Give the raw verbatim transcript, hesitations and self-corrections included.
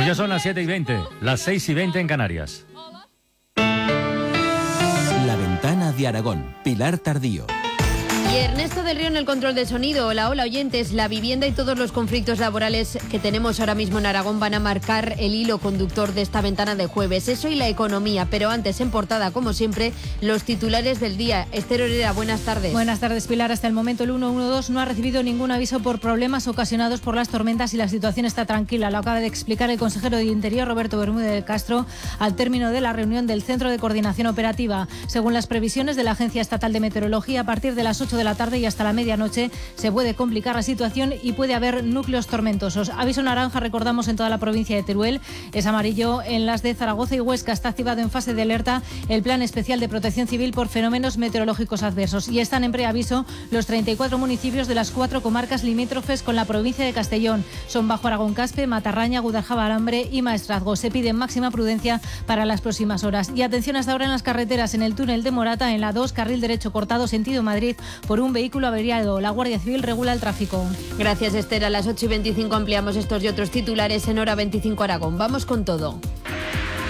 Pues ya son las siete y veinte, las seis y veinte en Canarias. La Ventana de Aragón, Pilar Tardío. Y Ernesto del Río en el control de sonido. Hola, hola oyentes. La vivienda y todos los conflictos laborales que tenemos ahora mismo en Aragón van a marcar el hilo conductor de esta ventana de jueves. Eso y la economía. Pero antes, en portada, como siempre, los titulares del día. Esther Herrera, buenas tardes. Buenas tardes, Pilar. Hasta el momento el ciento doce no ha recibido ningún aviso por problemas ocasionados por las tormentas y la situación está tranquila. Lo acaba de explicar el consejero de Interior, Roberto Bermúdez de Castro, al término de la reunión del Centro de Coordinación Operativa. Según las previsiones de la Agencia Estatal de Meteorología, a partir de las ocho de la tarde y hasta la medianoche se puede complicar la situación y puede haber núcleos tormentosos. Aviso naranja, recordamos, en toda la provincia de Teruel. Es amarillo en las de Zaragoza y Huesca. Está activado en fase de alerta el Plan Especial de Protección Civil por fenómenos meteorológicos adversos. Y están en preaviso los treinta y cuatro municipios de las cuatro comarcas limítrofes con la provincia de Castellón. Son Bajo Aragón, Caspe, Matarraña, Guadalajara, Alambre y Maestrazgo. Se pide máxima prudencia para las próximas horas. Y atención hasta ahora en las carreteras. En el túnel de Morata, en la dos, carril derecho cortado sentido Madrid por un vehículo averiado. La Guardia Civil regula el tráfico. Gracias, Esther. A las ocho y veinticinco ampliamos estos y otros titulares en Hora veinticinco Aragón. Vamos con todo.